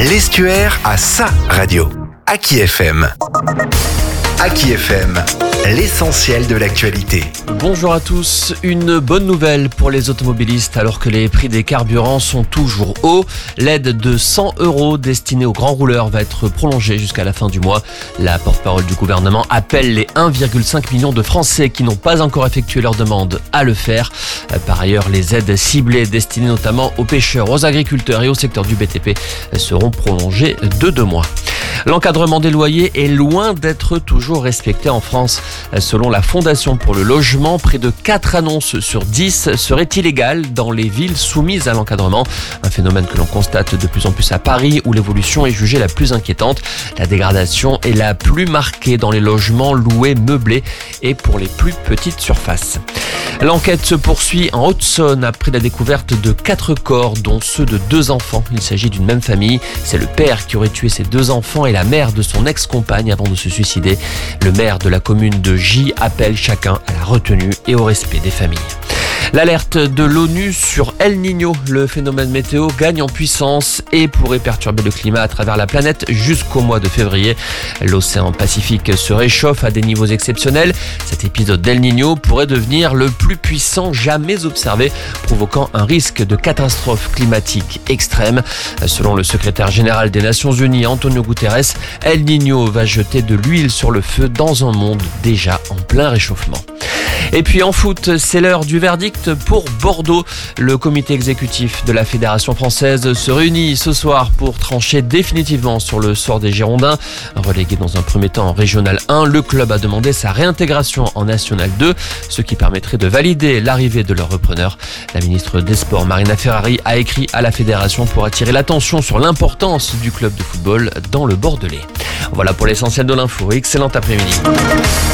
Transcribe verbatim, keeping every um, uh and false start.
L'Estuaire a sa radio. Aki F M. Aki F M, l'essentiel de l'actualité. Bonjour à tous, une bonne nouvelle pour les automobilistes alors que les prix des carburants sont toujours hauts. L'aide de cent euros destinée aux grands rouleurs va être prolongée jusqu'à la fin du mois. La porte-parole du gouvernement appelle les un virgule cinq million de Français qui n'ont pas encore effectué leur demande à le faire. Par ailleurs, les aides ciblées destinées notamment aux pêcheurs, aux agriculteurs et au secteur du B T P seront prolongées de deux mois. L'encadrement des loyers est loin d'être toujours respecté en France. Selon la Fondation pour le logement, près de quatre annonces sur dix seraient illégales dans les villes soumises à l'encadrement. Un phénomène que l'on constate de plus en plus à Paris où l'évolution est jugée la plus inquiétante. La dégradation est la plus marquée dans les logements loués meublés et pour les plus petites surfaces. L'enquête se poursuit en Haute-Saône après la découverte de quatre corps, dont ceux de deux enfants. Il s'agit d'une même famille. C'est le père qui aurait tué ses deux enfants et la mère de son ex-compagne avant de se suicider. Le maire de la commune de Gy appelle chacun à la retenue et au respect des familles. L'alerte de l'ONU sur El Niño, le phénomène météo gagne en puissance et pourrait perturber le climat à travers la planète jusqu'au mois de février. L'océan Pacifique se réchauffe à des niveaux exceptionnels. Cet épisode d'El Niño pourrait devenir le plus puissant jamais observé, provoquant un risque de catastrophe climatique extrême. Selon le secrétaire général des Nations Unies, Antonio Guterres, El Niño va jeter de l'huile sur le feu dans un monde déjà en plein réchauffement. Et puis en foot, c'est l'heure du verdict pour Bordeaux. Le comité exécutif de la Fédération française se réunit ce soir pour trancher définitivement sur le sort des Girondins. Relégué dans un premier temps en Régional un, le club a demandé sa réintégration en National deux, ce qui permettrait de valider l'arrivée de leur repreneur. La ministre des Sports, Marina Ferrari, a écrit à la Fédération pour attirer l'attention sur l'importance du club de football dans le Bordelais. Voilà pour l'essentiel de l'info. Excellent après-midi.